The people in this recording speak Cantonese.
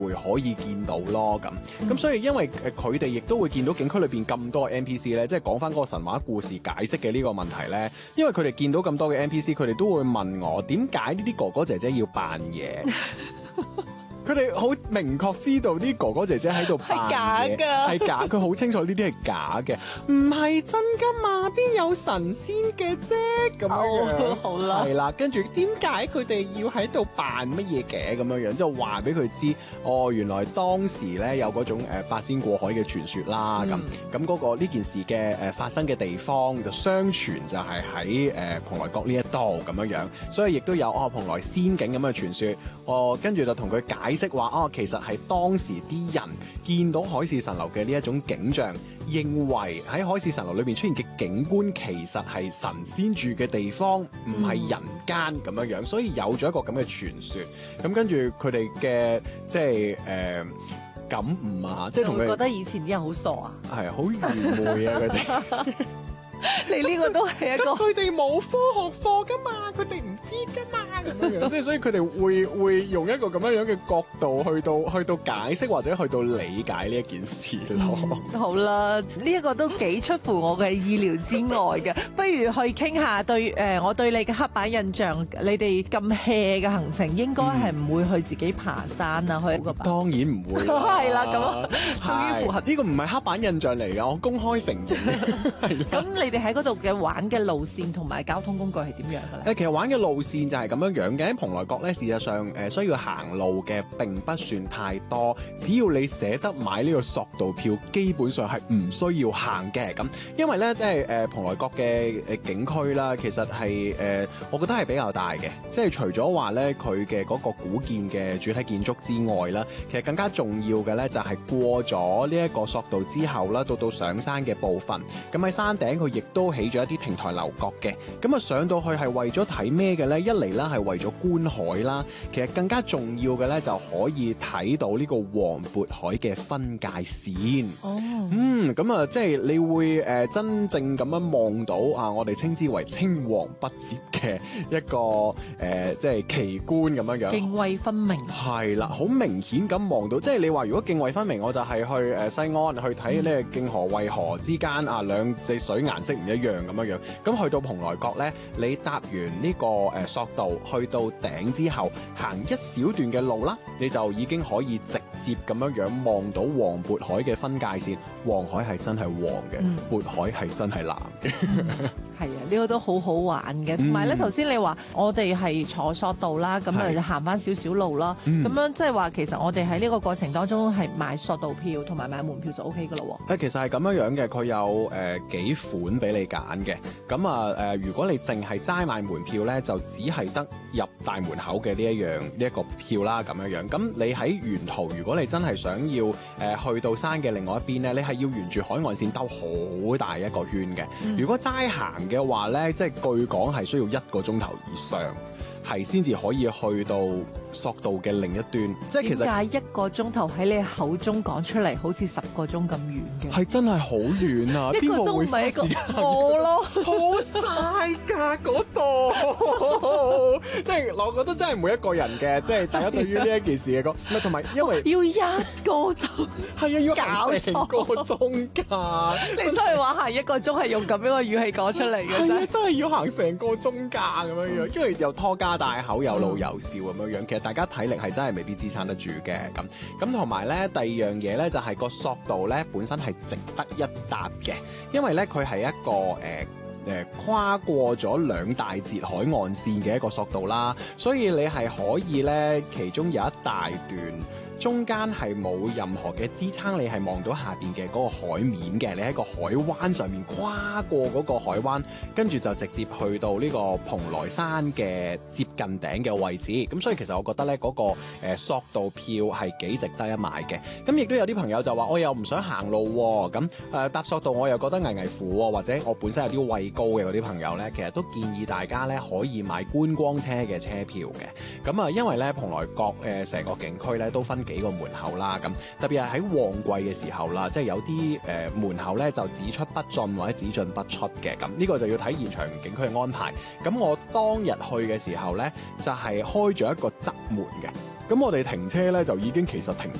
會可以見到咯。咁所以因為佢哋亦都會見到景區裏邊咁多 NPC 咧，即係講翻嗰個神話故事解釋嘅呢個問題咧，因為佢哋見到咁多嘅 NPC，佢哋都會問我點解呢啲哥哥姐姐要扮嘢？佢哋好明確知道啲哥哥姐姐喺度扮嘢，係假㗎，係假，佢好清楚呢啲係假嘅，唔係真㗎嘛，邊有神仙嘅啫咁樣。 好啦， 係啦，跟住點解佢哋要喺度扮乜嘢嘅咁樣樣？之後話俾佢知，哦，原來當時咧有嗰種八仙過海嘅傳說啦，咁嗰個呢件事嘅發生嘅地方就相傳就係喺蓬萊閣呢一度咁樣樣，所以亦都有蓬萊仙境咁嘅傳說。跟住就同佢解釋話，其實係當時啲人見到海市蜃樓嘅呢一種景象，認為喺海市蜃樓裏邊出現嘅景觀其實係神仙住嘅地方，唔係人間咁樣樣，所以有咗一個咁嘅傳說。咁跟住佢哋嘅即係感悟啊，即係同佢覺得以前啲人好傻啊， 係好愚昧啊佢哋。 你呢個都係一個， 佢哋冇科學課噶嘛，佢哋唔知噶嘛咁樣樣，即係所以佢哋會用一個咁樣樣嘅角度去到解釋或者去到理解呢一件事咯。 好啦，呢一個都幾出乎我嘅意料之外嘅，不如去傾下我對你嘅刻板印象，你哋咁 hea 嘅行程應該係唔會去自己爬山啊，去個當然唔會， 係啦，咁終於符合呢個唔係刻板印象嚟㗎，我公開承認。係咁你哋喺嗰度嘅玩嘅路線同埋交通工具係點樣嘅咧？ 其實玩嘅路線就係咁樣樣嘅。喺蓬萊閣咧，事實上需要行路嘅並不算太多，只要你捨得買呢個索道票，基本上係唔需要行嘅。咁因為咧，即係蓬萊閣嘅景區啦，其實係我覺得係比較大嘅。即係除咗話咧佢嘅嗰個古建嘅主體建築之外啦，其實更加重要嘅咧就係過咗呢一個索道之後啦，到上山嘅部分，咁喺山頂佢亦都起咗一啲亭台樓閣嘅，咁啊上到去係為咗睇咩嘅咧？一嚟啦係為咗觀海啦，其實更加重要嘅咧就可以睇到呢個黃渤海嘅分界線。哦，咁啊即係你會真正咁樣望到我哋稱之為青黃不接嘅一個即係奇觀咁樣樣， 涇渭分明。 係啦，好明顯咁望到，即係你話如果涇渭分明，我就係去西安去睇呢個涇河渭河之間兩隻水顏色唔一樣咁樣樣。咁去到蓬萊閣咧，你搭完呢個索道去到頂之後，行一小段嘅路啦，你就已經可以直接咁樣樣望到黃渤海嘅分界線。黃海係真係黃嘅，渤海係真係藍嘅。 係啊，呢個都好好玩嘅。同埋咧，頭先你話我哋係坐索道啦，咁啊就行翻少少路啦。咁樣即係話，其實我哋喺呢個過程當中係買索道票同埋買門票就 O K 噶咯。 其實係咁樣樣嘅，佢有幾款俾你揀嘅。咁如果你淨係齋買門票咧，就只係得入大門口嘅呢一個票啦，咁樣樣。咁你喺沿途，如果你真係想要去到山嘅另外一邊咧，你係要沿住海岸線兜好大一個圈嘅。如果齋行嘅話咧，即係據講係需要1個鐘頭以上，係先至可以去到索道嘅另一端。即係其實點解1個鐘頭喺你口中講出嚟，好似10個鐘咁遠嘅？ 係真係好遠啊！ 一個鐘唔係一個我咯， 好曬㗎嗰度。即係我覺得真係每一個人嘅，即係大家對於呢一件事嘅講，同埋因為要1個鐘， 係啊，要搞成個鐘㗎。 你真係話行1個鐘係用咁樣嘅語氣講出嚟嘅啫？ 係啊，真係要行成個鐘㗎咁樣樣，因為又拖家帶口，有老有少咁樣樣。其實大家體力係真係未必支撐得住嘅。咁同埋咧，第二樣嘢咧就係個索道咧本身係值得一搭嘅，因為咧佢係一個跨過咗2大截海岸線嘅一個索道啦，所以你係可以咧，其中有一大段中間係冇任何嘅支撐，你係望到下邊嘅嗰個海面嘅，你喺個海灣上面跨過嗰個海灣，跟住就直接去到呢個蓬萊山嘅接近頂嘅位置。咁所以其實我覺得咧嗰個索道票係幾值得一買嘅。咁亦都有啲朋友就話我又唔想行路喎，咁搭索道我又覺得危危乎喎，或者我本身有啲畏高嘅嗰啲朋友咧，其實都建議大家咧可以買觀光車嘅車票嘅。咁因為咧蓬萊閣成個景區咧都分幾個門口啦，咁特別係喺旺季嘅時候啦，即係有啲門口咧就只出不進或者只進不出嘅，咁呢個就要睇現場景區嘅安排。咁我當日去嘅時候咧，就係開咗一個側門嘅。 咁我哋停車咧就已經其實停